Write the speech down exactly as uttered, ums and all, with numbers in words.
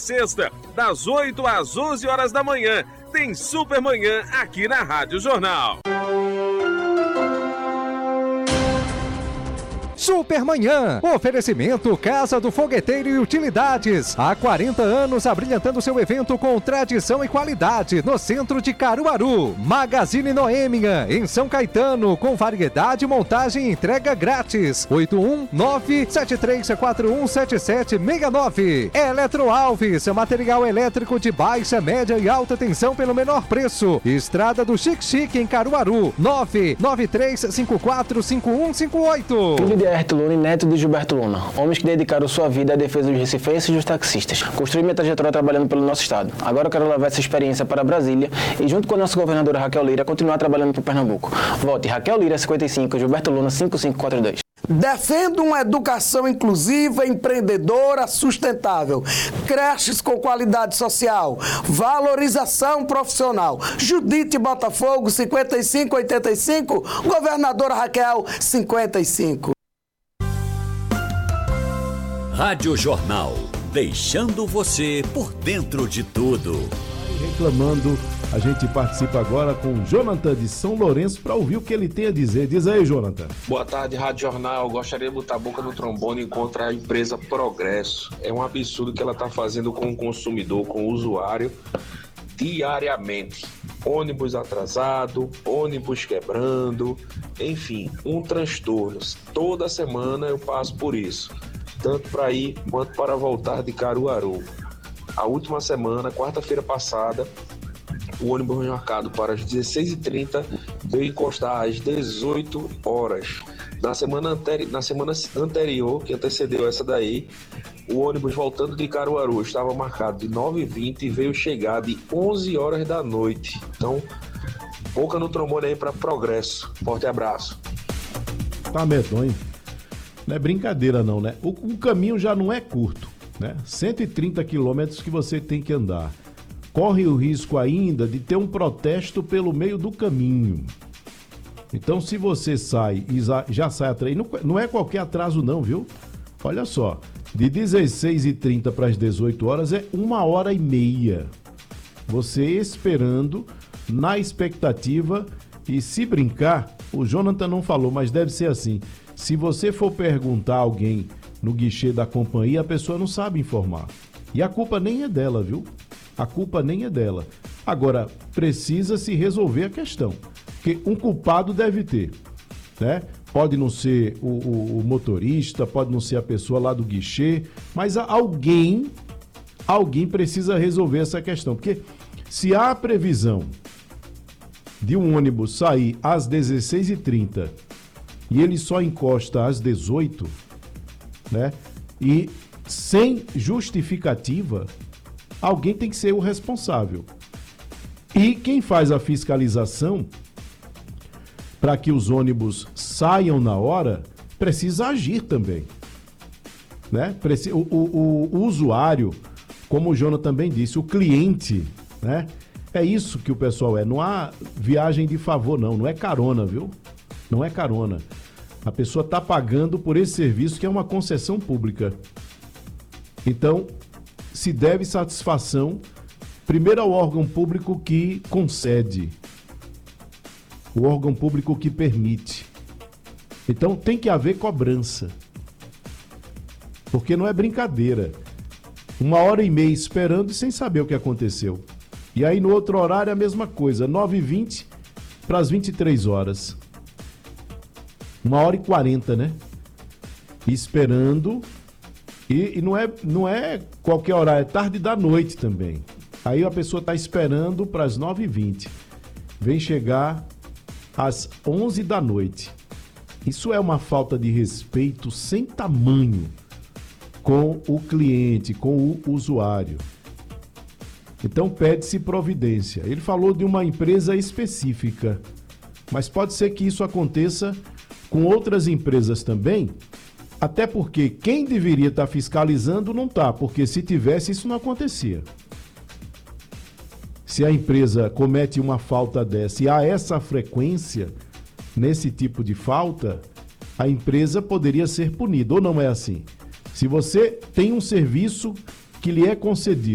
sexta, das oito às onze horas da manhã. Tem Supermanhã aqui na Rádio Jornal. Supermanhã, oferecimento Casa do Fogueteiro e Utilidades. Há quarenta anos abrilhantando seu evento com tradição e qualidade no centro de Caruaru. Magazine Noêmia, em São Caetano, com variedade, montagem e entrega grátis. oito um nove sete três quatro um sete sete seis nove. Eletro Alves, material elétrico de baixa, média e alta tensão pelo menor preço. Estrada do Chique Chique em Caruaru. nove nove três cinco quatro cinco um cinco oito. Herto Luna e neto de Gilberto Luna, homens que dedicaram sua vida à defesa dos recifenses e dos taxistas. Construí minha trajetória trabalhando pelo nosso estado. Agora eu quero levar essa experiência para Brasília e, junto com a nossa governadora Raquel Lira, continuar trabalhando por Pernambuco. Vote Raquel Lira cinquenta e cinco, Gilberto Luna cinco cinco quatro dois. Defendo uma educação inclusiva, empreendedora, sustentável. Creches com qualidade social. Valorização profissional. Judite Botafogo, cinquenta e cinco oitenta e cinco. Governadora Raquel, cinquenta e cinco. Rádio Jornal, deixando você por dentro de tudo. Reclamando, a gente participa agora com o Jonathan de São Lourenço para ouvir o que ele tem a dizer. Diz aí, Jonathan. Boa tarde, Rádio Jornal. Gostaria de botar a boca no trombone contra a empresa Progresso. É um absurdo que ela está fazendo com o consumidor, com o usuário, diariamente. Ônibus atrasado, ônibus quebrando, enfim, um transtorno. Toda semana eu passo por isso, tanto para ir quanto para voltar de Caruaru. A última semana, quarta-feira passada, o ônibus marcado para as dezesseis e trinta veio encostar às dezoito horas. Na semana, anteri- na semana anterior, que antecedeu essa daí, o ônibus voltando de Caruaru estava marcado de nove e vinte e veio chegar de onze horas da noite. Então, boca no trombone aí para Progresso. Forte abraço. Tá medonho. Não é brincadeira não, né? O, o caminho já não é curto, né? cento e trinta quilômetros que você tem que andar. Corre o risco ainda de ter um protesto pelo meio do caminho. Então, se você sai e já sai atrás, não, não é qualquer atraso não, viu? Olha só, de dezesseis e trinta para as dezoito horas é uma hora e meia. Você esperando, na expectativa, e se brincar, o Jonathan não falou, mas deve ser assim. Se você for perguntar a alguém no guichê da companhia, a pessoa não sabe informar. E a culpa nem é dela, viu? A culpa nem é dela. Agora, precisa se resolver a questão. Porque um culpado deve ter, né? Pode não ser o, o, o motorista, pode não ser a pessoa lá do guichê, mas alguém, alguém precisa resolver essa questão. Porque se há a previsão de um ônibus sair às dezesseis e trinta e ele só encosta às dezoito, né? E sem justificativa, alguém tem que ser o responsável. E quem faz a fiscalização para que os ônibus saiam na hora, precisa agir também, né? O, o, o usuário, como o Jonathan também disse, o cliente, né? É isso que o pessoal é. Não há viagem de favor, não. Não é carona, viu? Não é carona. A pessoa está pagando por esse serviço que é uma concessão pública. Então, se deve satisfação, primeiro ao órgão público que concede, o órgão público que permite. Então, tem que haver cobrança. Porque não é brincadeira. Uma hora e meia esperando e sem saber o que aconteceu. E aí, no outro horário, a mesma coisa. nove e vinte para as vinte e três horas. Uma hora e quarenta, né? Esperando. E, e não, é, não é qualquer horário, é tarde da noite também. Aí a pessoa está esperando para as nove e vinte. Vem chegar às onze da noite. Isso é uma falta de respeito sem tamanho com o cliente, com o usuário. Então pede-se providência. Ele falou de uma empresa específica, mas pode ser que isso aconteça com outras empresas também, até porque quem deveria estar fiscalizando não está, porque se tivesse isso não acontecia. Se a empresa comete uma falta dessa e há essa frequência nesse tipo de falta, a empresa poderia ser punida, ou não é assim? Se você tem um serviço que lhe é concedido,